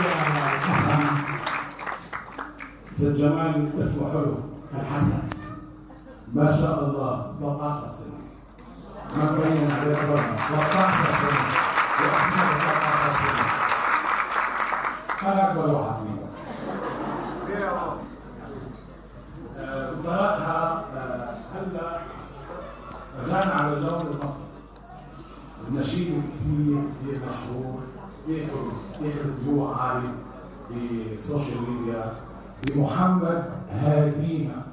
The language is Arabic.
الحسن. ست جمال اسمه حلو، الحسن ما شاء الله 13 سنة، ما مبين عليه ربنا 13 سنة، وأحمد 13 سنة، أنا أكبر واحد فيهم. بصراحة هلا رجعنا على اللون المصري، النشيد كثير مشهور، ياخذ فيو عالي بالسوشيال ميديا، بمحمد هادينا